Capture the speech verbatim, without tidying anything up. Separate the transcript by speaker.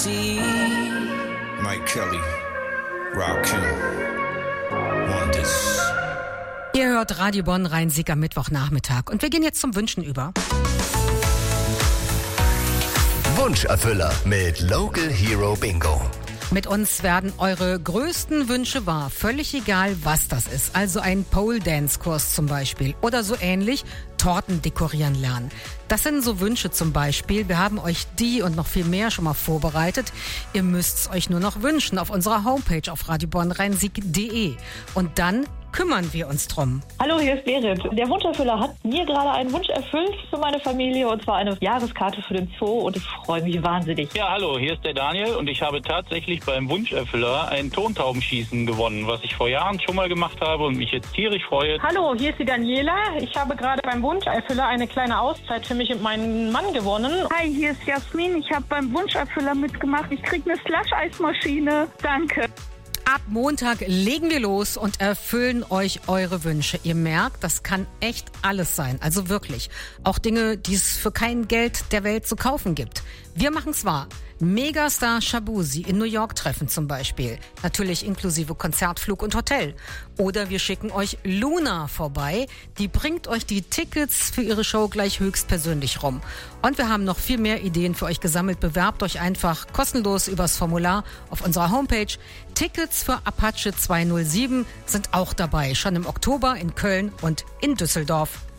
Speaker 1: Mike Kelly, Rakim, Wonders.
Speaker 2: Ihr hört Radio Bonn Rhein-Sieg am Mittwochnachmittag und wir gehen jetzt zum Wünschen über.
Speaker 3: Wunscherfüller mit Local Hero Bingo.
Speaker 2: Mit uns werden eure größten Wünsche wahr, völlig egal, was das ist. Also ein Pole-Dance-Kurs zum Beispiel oder so ähnlich, Torten dekorieren lernen. Das sind so Wünsche zum Beispiel. Wir haben euch die und noch viel mehr schon mal vorbereitet. Ihr müsst es euch nur noch wünschen auf unserer Homepage auf radio bonn rhein-sieg punkt de. Und dann kümmern wir uns drum.
Speaker 4: Hallo, hier ist Berit. Der Wunscherfüller hat mir gerade einen Wunsch erfüllt für meine Familie, und zwar eine Jahreskarte für den Zoo, und ich freue mich wahnsinnig.
Speaker 5: Ja, hallo, hier ist der Daniel und ich habe tatsächlich beim Wunscherfüller ein Tontaubenschießen gewonnen, was ich vor Jahren schon mal gemacht habe und mich jetzt tierisch freue.
Speaker 6: Hallo, hier ist die Daniela. Ich habe gerade beim Wunscherfüller eine kleine Auszeit für mich und meinen Mann gewonnen.
Speaker 7: Hi, hier ist Jasmin. Ich habe beim Wunscherfüller mitgemacht. Ich kriege eine Slush-Eismaschine. Danke.
Speaker 2: Ab Montag legen wir los und erfüllen euch eure Wünsche. Ihr merkt, das kann echt alles sein. Also wirklich. Auch Dinge, die es für kein Geld der Welt zu kaufen gibt. Wir machen's wahr. Megastar Shabuzi in New York treffen zum Beispiel. Natürlich inklusive Konzertflug und Hotel. Oder wir schicken euch Luna vorbei. Die bringt euch die Tickets für ihre Show gleich höchstpersönlich rum. Und wir haben noch viel mehr Ideen für euch gesammelt. Bewerbt euch einfach kostenlos übers Formular auf unserer Homepage. Tickets für Apache zweihundertsieben sind auch dabei. Schon im Oktober in Köln und in Düsseldorf.